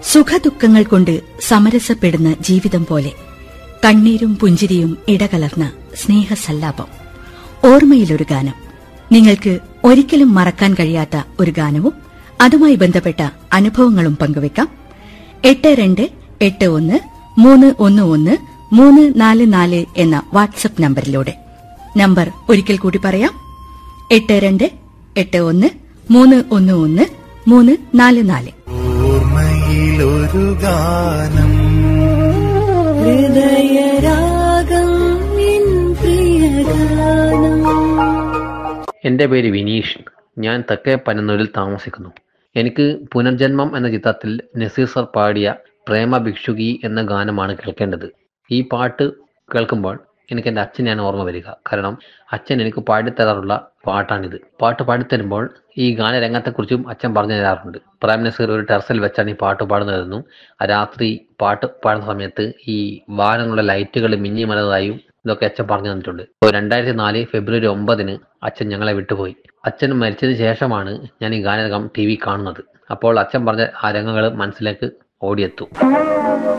സുഖദുഃഖങ്ങൾ കൊണ്ട് സമരസപ്പെടുന്ന ജീവിതം പോലെ കണ്ണീരും പുഞ്ചിരിയും ഇടകലർന്ന സ്നേഹസല്ലാപം. ഓർമ്മയിലൊരു ഗാനം. നിങ്ങൾക്ക് ഒരിക്കലും മറക്കാൻ കഴിയാത്ത ഒരു ഗാനവും അതുമായി ബന്ധപ്പെട്ട അനുഭവങ്ങളും പങ്കുവയ്ക്കാം. 8281311344 എന്ന വാട്സ്ആപ്പ് നമ്പറിലൂടെ. നമ്പർ ഒരിക്കൽ കൂടി പറയാം: 8281311344. ഓർമ്മയിലൊരു ഗാനം. ഹൃദയരാഗം നിൻ പ്രിയഗാനം. എൻ്റെ പേര് വിനീഷ്. ഞാൻ തെക്കേ പനന്നൂരിൽ താമസിക്കുന്നു. എനിക്ക് പുനർജന്മം എന്ന ചിത്രത്തിൽ നസീർ സർ പാടിയ പ്രേമ ഭിക്ഷുകി എന്ന ഗാനമാണ് കേൾക്കേണ്ടത്. ഈ പാട്ട് കേൾക്കുമ്പോൾ എനിക്ക് എൻ്റെ അച്ഛനെയാണ് ഓർമ്മ വരിക. കാരണം അച്ഛൻ എനിക്ക് പാടിത്തരാറുള്ള പാട്ടാണിത്. പാട്ട് പാടിത്തരുമ്പോൾ ഈ ഗാനരംഗത്തെക്കുറിച്ചും അച്ഛൻ പറഞ്ഞു തരാറുണ്ട്. പ്രേം നസീർ ഒരു ടെറസിൽ വെച്ചാണ് ഈ പാട്ട് പാടുന്നതെന്നും രാത്രി പാട്ട് പാടുന്ന സമയത്ത് ഈ വാനങ്ങളുടെ ലൈറ്റുകൾ മിന്നി മലതായും ഇതൊക്കെ അച്ഛൻ പറഞ്ഞു തന്നിട്ടുണ്ട്. 2004 ഫെബ്രുവരി 9 അച്ഛൻ ഞങ്ങളെ വിട്ടുപോയി. അച്ഛൻ മരിച്ചതിന് ശേഷമാണ് ഞാൻ ഈ ഗാനരംഗം TV കാണുന്നത്. അപ്പോൾ അച്ഛൻ പറഞ്ഞ ആ രംഗങ്ങൾ മനസ്സിലേക്ക് ഓടിയെത്തും.